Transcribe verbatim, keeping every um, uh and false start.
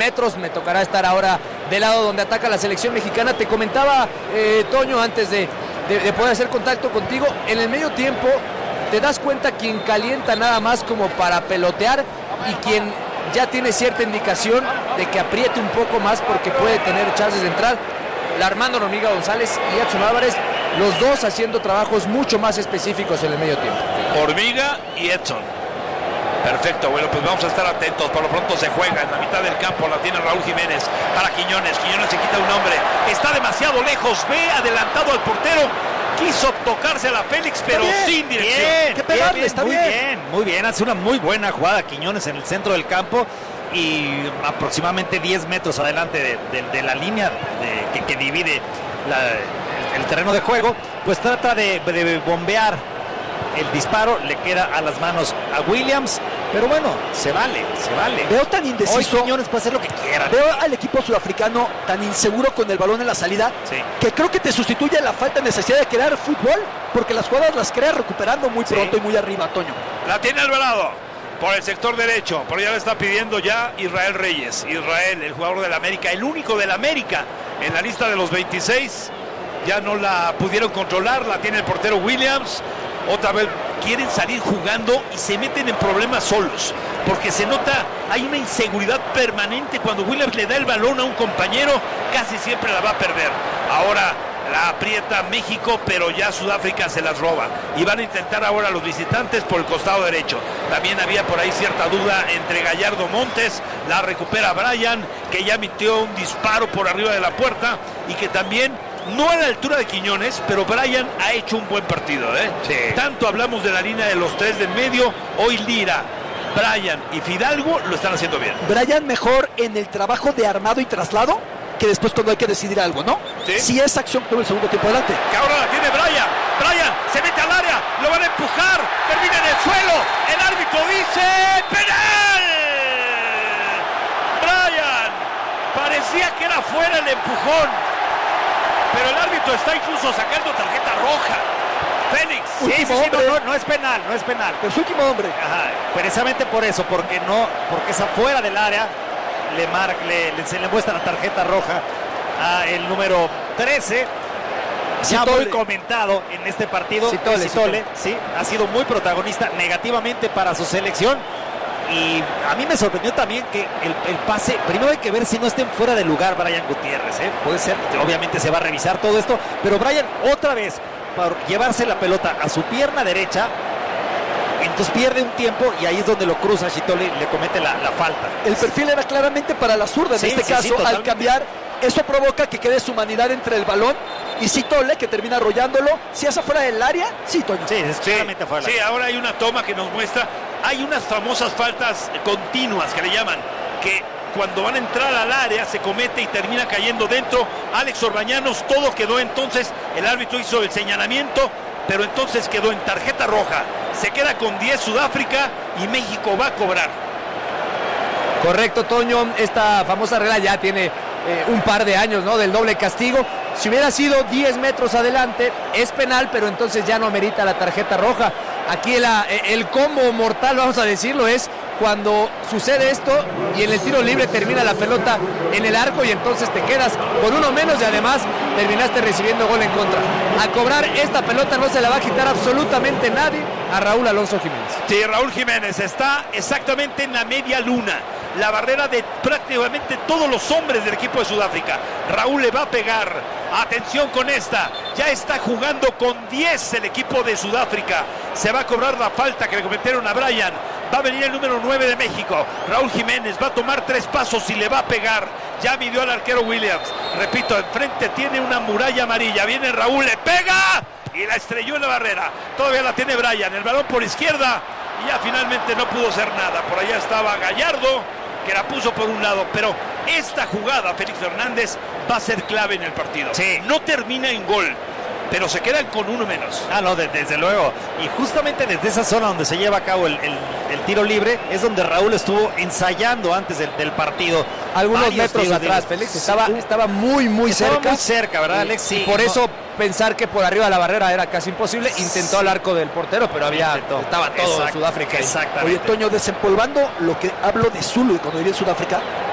metros. Me tocará estar ahora del lado donde ataca la selección mexicana. Te comentaba, eh, Toño, antes de, de, de poder hacer contacto contigo, en el medio tiempo te das cuenta quien calienta nada más como para pelotear y quien ya tiene cierta indicación de que apriete un poco más porque puede tener chances de entrar. La Armando Noriega González y Edson Álvarez, los dos haciendo trabajos mucho más específicos en el medio tiempo. Hormiga y Edson. Perfecto, bueno, pues vamos a estar atentos. Por lo pronto se juega en la mitad del campo, la tiene Raúl Jiménez para Quiñones. Quiñones se quita un hombre, está demasiado lejos, ve adelantado al portero. Quiso tocarse a la Félix, pero bien, sin dirección. Bien, que pegarle, bien, está muy bien. bien, muy bien. Hace una muy buena jugada Quiñones en el centro del campo y aproximadamente diez metros adelante de, de, de la línea de, que, que divide la, el, el terreno de juego. Pues trata de, de bombear el disparo, le queda a las manos a Williams, pero bueno, se vale, se vale. Veo tan indeciso. Hoy Quiñones puede hacer lo que quiera. Veo al equipo sudafricano tan inseguro con el balón en la salida, sí, que creo que te sustituye la falta de necesidad de crear fútbol, porque las jugadas las crea recuperando muy sí. pronto y muy arriba, Toño. La tiene Alvarado por el sector derecho, pero ya le está pidiendo ya Israel Reyes. Israel, el jugador del América, el único del América en la lista de los veintiséis. Ya no la pudieron controlar, la tiene el portero Williams. Otra vez quieren salir jugando y se meten en problemas solos, porque se nota, hay una inseguridad permanente. Cuando Williams le da el balón a un compañero, casi siempre la va a perder. Ahora la aprieta México, pero ya Sudáfrica se las roba y van a intentar ahora los visitantes por el costado derecho. También había por ahí cierta duda entre Gallardo Montes, la recupera Bryan, que ya emitió un disparo por arriba de la puerta y que también no a la altura de Quiñones, pero Bryan ha hecho un buen partido, ¿eh? Sí. Tanto hablamos de la línea de los tres del medio, hoy Lira, Bryan y Fidalgo lo están haciendo bien. Bryan mejor en el trabajo de armado y traslado que después cuando hay que decidir algo, ¿no? Sí. Si es acción todo el segundo tiempo adelante. Que ahora la tiene Bryan, Bryan se mete al área, lo van a empujar, termina en el suelo, el árbitro dice ¡penal! Bryan, parecía que era fuera el empujón, pero el árbitro está incluso sacando tarjeta roja. Félix. Sí, sí, sí, no, no, no es penal, no es penal. Es su último hombre. Ajá, precisamente por eso, porque no, porque es afuera del área, le, mar, le, le se le muestra la tarjeta roja a el número trece. Ya muy comentado en este partido. Citole, Citole, sí, ha sido muy protagonista negativamente para su selección. Y a mí me sorprendió también que el, el pase, primero hay que ver si no estén fuera de lugar Bryan Gutiérrez, ¿eh? Puede ser, obviamente se va a revisar todo esto, pero Bryan otra vez, por llevarse la pelota a su pierna derecha, entonces pierde un tiempo y ahí es donde lo cruza Citole y le comete la, la falta. El perfil era claramente para la zurda en Sí, este sí, caso, sí, al cambiar, eso provoca que quede su humanidad entre el balón y Citole, que termina arrollándolo. Si es afuera del área, sí, Toño. Sí, es claramente afuera. Sí, ahora hay una toma que nos muestra, hay unas famosas faltas continuas que le llaman, que cuando van a entrar al área se comete y termina cayendo dentro. Alex Orbañanos, todo quedó entonces, el árbitro hizo el señalamiento, pero entonces quedó en tarjeta roja. Se queda con diez Sudáfrica y México va a cobrar. Correcto, Toño, esta famosa regla ya tiene eh, un par de años, ¿no? Del doble castigo. Si hubiera sido diez metros adelante, es penal, pero entonces ya no amerita la tarjeta roja. Aquí la, el combo mortal, vamos a decirlo, es cuando sucede esto y en el tiro libre termina la pelota en el arco y entonces te quedas con uno menos y además terminaste recibiendo gol en contra. A cobrar esta pelota no se la va a quitar absolutamente nadie a Raúl Alonso Jiménez. Sí, Raúl Jiménez está exactamente en la media luna, la barrera de prácticamente todos los hombres del equipo de Sudáfrica. Raúl le va a pegar, atención con esta, ya está jugando con diez el equipo de Sudáfrica. Se va a cobrar la falta que le cometieron a Bryan. Va a venir el número nueve de México, Raúl Jiménez, va a tomar tres pasos y le va a pegar. Ya midió al arquero Williams. Repito, enfrente tiene una muralla amarilla. Viene Raúl, le pega y la estrelló en la barrera. Todavía la tiene Bryan, el balón por izquierda y ya finalmente no pudo hacer nada. Por allá estaba Gallardo, que la puso por un lado, pero esta jugada, Félix Fernández, va a ser clave en el partido. Sí. No termina en gol, pero se quedan con uno menos. Ah, no, de, desde luego. Y justamente desde esa zona donde se lleva a cabo el, el, el tiro libre, es donde Raúl estuvo ensayando antes del, del partido. Algunos Varios metros tiros atrás, libres. Félix, estaba, estaba muy, muy Estaba cerca. muy cerca, ¿verdad, Alex? Sí, y por no. eso pensar que por arriba de la barrera era casi imposible. Intentó al arco del portero, pero había Intentó. estaba todo Exacto, Sudáfrica ahí. Exactamente. Oye, Toño, desempolvando lo que hablo de Zulu cuando viví en Sudáfrica,